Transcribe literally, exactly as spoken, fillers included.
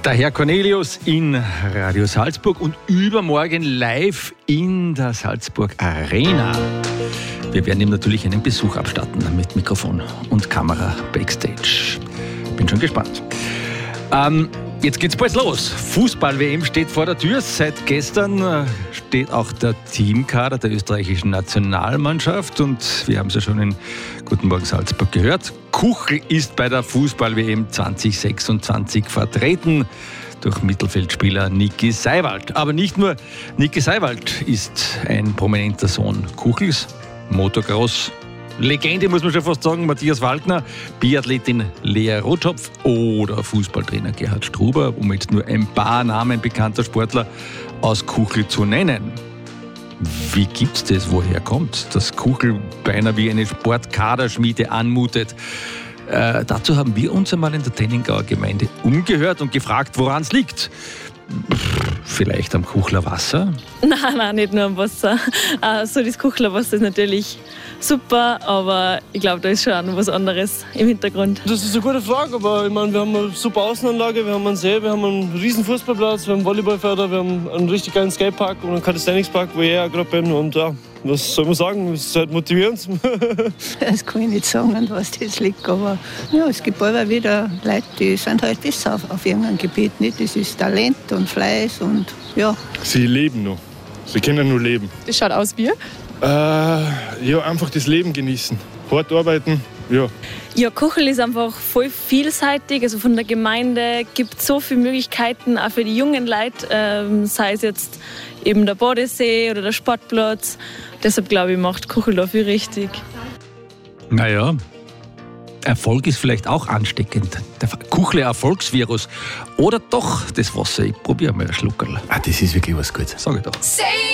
Der Herr Cornelius in Radio Salzburg und übermorgen live in der Salzburg Arena. Wir werden ihm natürlich einen Besuch abstatten mit Mikrofon und Kamera backstage. Bin schon gespannt. Ähm, jetzt geht's bald los. Fußball-W M steht vor der Tür. Seit gestern steht auch der Teamkader der österreichischen Nationalmannschaft. Und wir haben es ja schon in Guten Morgen Salzburg gehört. Kuchl ist bei der Fußball-W M zwanzig sechsundzwanzig vertreten durch Mittelfeldspieler Niki Seiwald. Aber nicht nur Niki Seiwald ist ein prominenter Sohn Kuchls. Motocross Legende, muss man schon fast sagen, Matthias Waldner, Biathletin Lea Rotschopf oder Fußballtrainer Gerhard Struber, um jetzt nur ein paar Namen bekannter Sportler aus Kuchl zu nennen. Wie gibt's das? Woher kommt, dass Kuchl beinahe wie eine Sportkaderschmiede anmutet? Äh, dazu haben wir uns einmal in der Tenningauer Gemeinde umgehört und gefragt, woran es liegt. Vielleicht am Kuchler Wasser? Nein, nein, nicht nur am Wasser. Also das Kuchler Wasser ist natürlich super, aber ich glaube, da ist schon auch noch was anderes im Hintergrund. Das ist eine gute Frage, aber ich meine, wir haben eine super Außenanlage, wir haben einen See, wir haben einen riesen Fußballplatz, wir haben Volleyballfelder, wir haben einen richtig geilen Skatepark und einen Calisthenics-Park, wo ich ja gerade bin. Und ja, was soll man sagen, es ist halt motivierend. Das kann ich nicht sagen, an was das liegt, aber ja, es gibt immer wieder Leute, die sind halt besser auf, auf irgendeinem Gebiet. Nicht? Das ist Talent und Fleiß und ja. Sie leben noch. Sie können nur leben. Das schaut aus wie? Äh, ja, einfach das Leben genießen. Hart arbeiten, ja. Ja, Kuchl ist einfach voll vielseitig. Also von der Gemeinde gibt es so viele Möglichkeiten, auch für die jungen Leute, ähm, sei es jetzt eben der Badesee oder der Sportplatz. Deshalb glaube ich, macht Kuchl da viel richtig. Naja, Erfolg ist vielleicht auch ansteckend. Der Kuchle-Erfolgsvirus. Oder doch das Wasser. Ich probiere mal ein Schluckerl. Ah, das ist wirklich was Gutes. Sag ich doch.